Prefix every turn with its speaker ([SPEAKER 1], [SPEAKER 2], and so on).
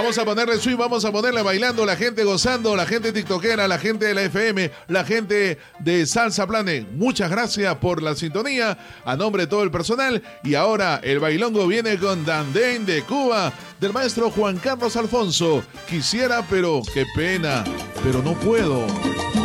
[SPEAKER 1] Vamos a ponerle swing, vamos a ponerle bailando, la gente gozando, la gente tiktokera, la gente de la FM, la gente de Salsa Planet. Muchas gracias por la sintonía, a nombre de todo el personal. Y ahora el bailongo viene con Dandén de Cuba, del maestro Juan Carlos Alfonso. Quisiera, pero qué pena, pero no puedo.